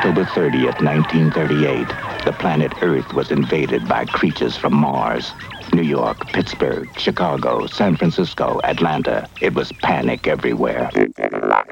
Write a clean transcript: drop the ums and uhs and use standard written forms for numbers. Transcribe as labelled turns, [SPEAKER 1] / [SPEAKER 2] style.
[SPEAKER 1] October 30th, 1938, the planet Earth was invaded by creatures from Mars. New York, Pittsburgh, Chicago, San Francisco, Atlanta. It was panic everywhere.